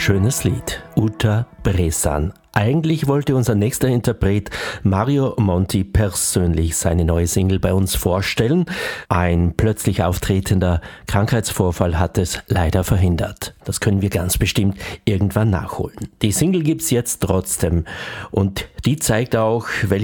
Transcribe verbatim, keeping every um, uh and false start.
Schönes Lied. Uta Bressan. Eigentlich wollte unser nächster Interpret Mario Monti persönlich seine neue Single bei uns vorstellen. Ein plötzlich auftretender Krankheitsvorfall hat es leider verhindert. Das können wir ganz bestimmt irgendwann nachholen. Die Single gibt's jetzt trotzdem und die zeigt auch, welche